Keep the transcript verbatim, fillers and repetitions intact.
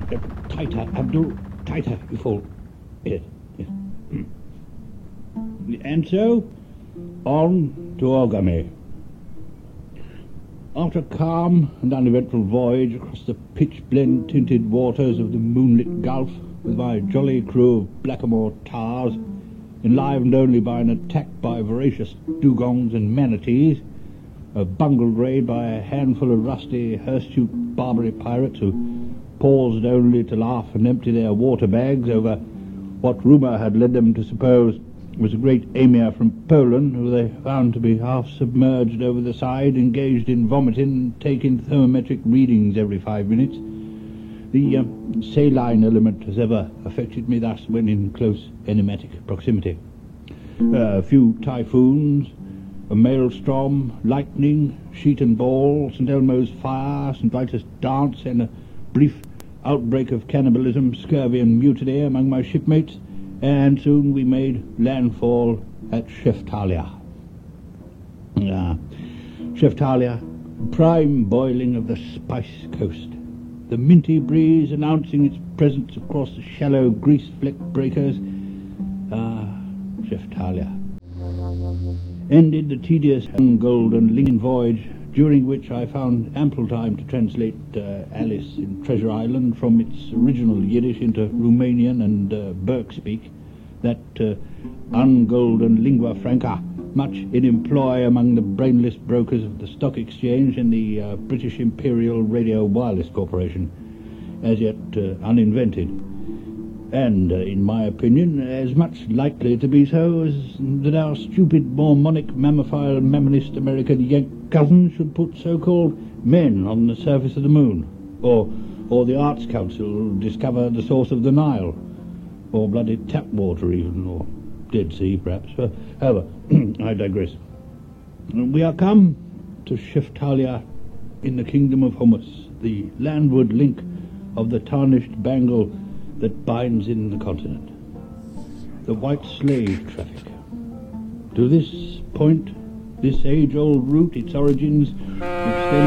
tighter, Abdul, tighter, you fool. Yes, yes. And so, on to Orgamy. After a calm and uneventful voyage across the pitch-blende tinted waters of the moonlit Gulf with my jolly crew of blackamoor tars, enlivened only by an attack by voracious dugongs and manatees, a bungled raid by a handful of rusty hirsute Barbary pirates who paused only to laugh and empty their water bags over what rumour had led them to suppose was a great emir from Poland, who they found to be half submerged over the side, engaged in vomiting and taking thermometric readings every five minutes. The um, saline element has ever affected me thus when in close enigmatic proximity. Uh, a few typhoons, a maelstrom, lightning, sheet and ball, St Elmo's fire, St Vitus dance, and a brief outbreak of cannibalism, scurvy and mutiny among my shipmates, and soon we made landfall at Sheftalia. Ah, Sheftalia, prime boiling of the Spice Coast, the minty breeze announcing its presence across the shallow grease-flecked breakers. Ah, Sheftalia. Ended the tedious golden Lincoln voyage, during which I found ample time to translate uh, Alice in Treasure Island from its original Yiddish into Romanian and uh, Burke speak, that uh, ungolden lingua franca, much in employ among the brainless brokers of the Stock Exchange and the uh, British Imperial Radio Wireless Corporation, as yet uh, uninvented, and, uh, in my opinion, as much likely to be so as that our stupid Mormonic mammophile mammonist American Yank cousin should put so-called men on the surface of the moon, or or the Arts Council discover the source of the Nile, or bloody tap water even, or Dead Sea perhaps. Uh, however, I digress. We are come to Sheftalia in the kingdom of Hummus, the landward link of the tarnished bangle that binds in the continent, the white slave traffic. To this point, this age-old route, its origins extend